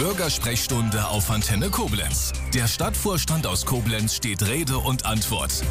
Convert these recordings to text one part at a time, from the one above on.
Bürgersprechstunde auf Antenne Koblenz. Der Stadtvorstand aus Koblenz steht Rede und Antwort.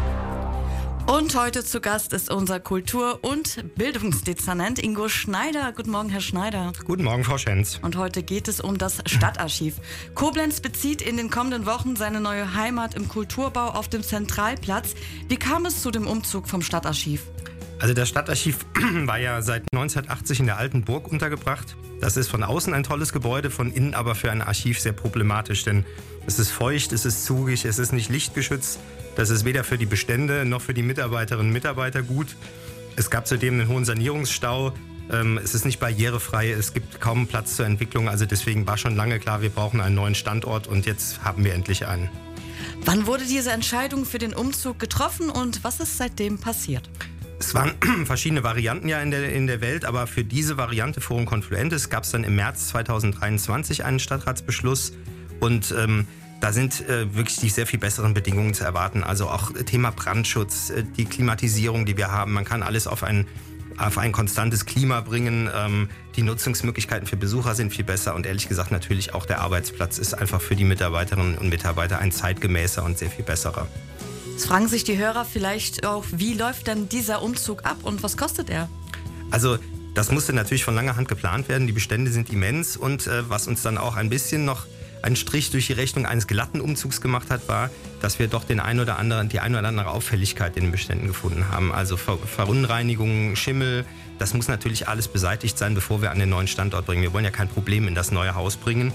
Und heute zu Gast ist unser Kultur- und Bildungsdezernent Ingo Schneider. Guten Morgen, Herr Schneider. Guten Morgen, Frau Schenz. Und heute geht es um das Stadtarchiv. Koblenz bezieht in den kommenden Wochen seine neue Heimat im Kulturbau auf dem Zentralplatz. Wie kam es zu dem Umzug vom Stadtarchiv? Also das Stadtarchiv war ja seit 1980 in der alten Burg untergebracht. Das ist von außen ein tolles Gebäude, von innen aber für ein Archiv sehr problematisch, denn es ist feucht, es ist zugig, es ist nicht lichtgeschützt. Das ist weder für die Bestände noch für die Mitarbeiterinnen und Mitarbeiter gut. Es gab zudem einen hohen Sanierungsstau. Es ist nicht barrierefrei, es gibt kaum Platz zur Entwicklung. Also deswegen war schon lange klar, wir brauchen einen neuen Standort und jetzt haben wir endlich einen. Wann wurde diese Entscheidung für den Umzug getroffen und was ist seitdem passiert? Es waren verschiedene Varianten ja in der Welt, aber für diese Variante Forum Confluentes gab es dann im März 2023 einen Stadtratsbeschluss und da sind wirklich die sehr viel besseren Bedingungen zu erwarten. Also auch Thema Brandschutz, die Klimatisierung, die wir haben. Man kann alles auf ein konstantes Klima bringen. Die Nutzungsmöglichkeiten für Besucher sind viel besser und ehrlich gesagt natürlich auch der Arbeitsplatz ist einfach für die Mitarbeiterinnen und Mitarbeiter ein zeitgemäßer und sehr viel besserer. Jetzt fragen sich die Hörer vielleicht auch, wie läuft denn dieser Umzug ab und was kostet er? Also das musste natürlich von langer Hand geplant werden. Die Bestände sind immens und was uns dann auch ein bisschen noch einen Strich durch die Rechnung eines glatten Umzugs gemacht hat, war, dass wir doch die ein oder andere Auffälligkeit in den Beständen gefunden haben. Also Verunreinigungen, Schimmel, das muss natürlich alles beseitigt sein, bevor wir an den neuen Standort bringen. Wir wollen ja kein Problem in das neue Haus bringen.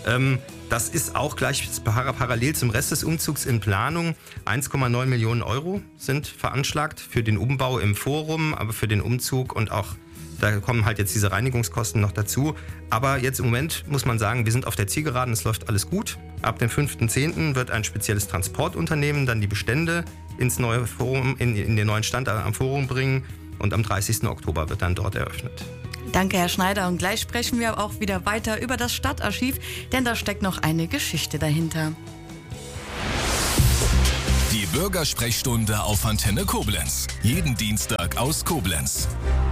Das ist auch gleich parallel zum Rest des Umzugs in Planung. 1,9 Millionen Euro sind veranschlagt für den Umbau im Forum, aber für den Umzug und auch da kommen halt jetzt diese Reinigungskosten noch dazu. Aber jetzt im Moment muss man sagen, wir sind auf der Zielgeraden, es läuft alles gut. Ab dem 5.10. wird ein spezielles Transportunternehmen dann die Bestände ins neue Forum, in den neuen Standort am Forum bringen. Und am 30. Oktober wird dann dort eröffnet. Danke, Herr Schneider. Und gleich sprechen wir auch wieder weiter über das Stadtarchiv, denn da steckt noch eine Geschichte dahinter. Die Bürgersprechstunde auf Antenne Koblenz. Jeden Dienstag aus Koblenz.